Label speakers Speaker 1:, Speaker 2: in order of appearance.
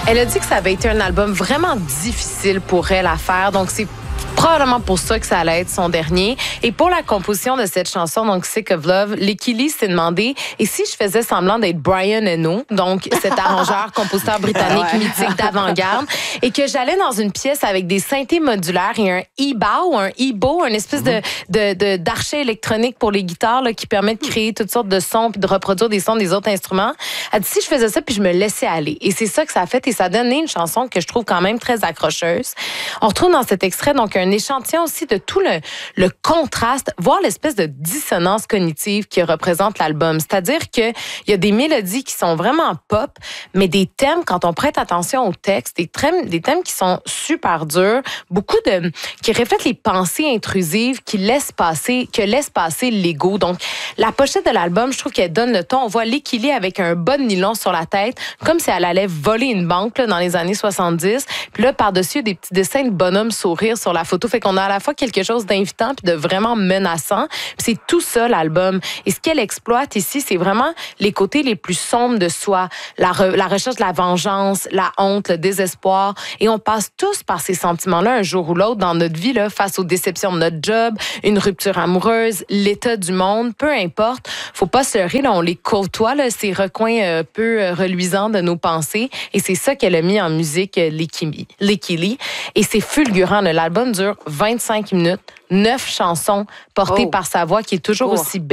Speaker 1: Elle a dit que ça avait été un album vraiment difficile pour elle à faire. Donc, c'est probablement pour ça que ça allait être son dernier. Et pour la composition de cette chanson, donc Sick of Love, Lekili s'est demandé et si je faisais semblant d'être Brian Eno, donc cet arrangeur, compositeur britannique mythique d'avant-garde, et que j'allais dans une pièce avec des synthés modulaires et un e-bow, un e-bow, une espèce d'archet électronique pour les guitares là, qui permet de créer toutes sortes de sons puis de reproduire des sons des autres instruments. Elle dit si je faisais ça puis je me laissais aller. Et c'est ça que ça a fait et ça a donné une chanson que je trouve quand même très accrocheuse. On retrouve dans cet extrait donc un échantillon aussi de tout le contraste, voire l'espèce de dissonance cognitive qui représente l'album. C'est-à-dire qu'il y a des mélodies qui sont vraiment pop, mais des thèmes, quand on prête attention aux textes, des thèmes qui sont super durs, qui reflètent les pensées intrusives que laisse passer l'ego. Donc, la pochette de l'album, je trouve qu'elle donne le ton. On voit Lekili avec un bas de nylon sur la tête, comme si elle allait voler une banque là, dans les années 70. Puis là, par-dessus, il y a des petits dessins de bonhommes sourire sur la photo. Fait qu'on a à la fois quelque chose d'invitant puis de vraiment menaçant. Puis c'est tout ça, l'album. Et ce qu'elle exploite ici, c'est vraiment les côtés les plus sombres de soi. La recherche de la vengeance, la honte, le désespoir. Et on passe tous par ces sentiments-là un jour ou l'autre dans notre vie, là, face aux déceptions de notre job, une rupture amoureuse, l'état du monde, peu importe. Faut pas se leurrer, là, on les côtoie, là, ces recoins peu reluisants de nos pensées. Et c'est ça qu'elle a mis en musique, Lekili. Et c'est fulgurant. L'album dure 25 minutes, 9 chansons portées par sa voix qui est toujours aussi belle.